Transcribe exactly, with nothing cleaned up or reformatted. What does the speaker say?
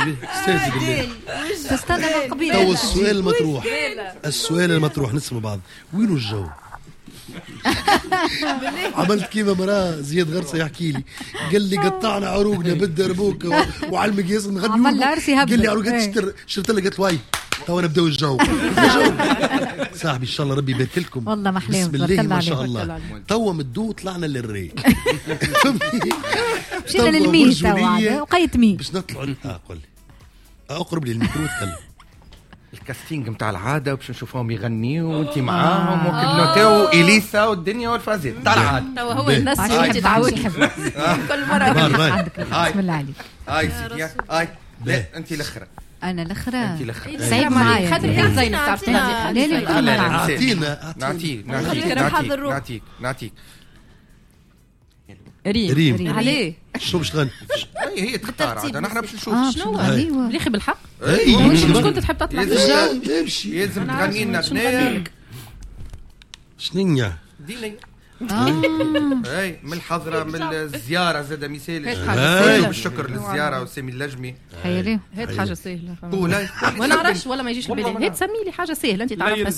استاذ بالله تستنى من قبيل. تو السؤال المطروح السؤال المطروح نسمع بعض. وينو الجو؟ عملت كيما مراه زياد غرسه يحكي لي قال لي قطعنا عروقنا بالدربوك وعلى المقياس نغني عمل عرسي هبل قال لي عروقات شرت لها قالت له هاي تو نبداو الجو. صاحبي ان شاء الله ربي يبارك لكم والله محلاهم بسم الله ما شاء الله. تو مدو طلعنا للري مشينا للميت وقيت مين باش نطلعوا. اه قول لي اقرب لي الميكرو تكلم. الكاستينج نتاع العاده باش نشوفهم يغنيوا وانت معاهم وكبنوتو اليسا والدنيا والفازات تاع العاده. توا هو الناس اللي تعاود كل مره. بسم الله عليك. هاي سيدي هاي. لا انت الاخرى. انا الاخرى. انت الاخرى. صعيب معايا. خاطر انت زينب تعرف لا لا لا اعطينا نعطيك نعطيك نعطيك نعطيك ريم. ريم عليه شو باش تغني؟ هي هي تختار عاد نحن باش نشوف شنو مليخي بالحق. اي مش كنت تحب تطلع في الجو امشي يلزم تغني لنا اثنين شنيا ديني. اي من الحضره من الزياره زاد مثال بالشكر للزياره وسامي اللجمي. حيالي هاد حاجه سهله قول ما نعرفش ولا ما يجيش البالي. هاد سمي لي حاجه سهله انت تعرفها.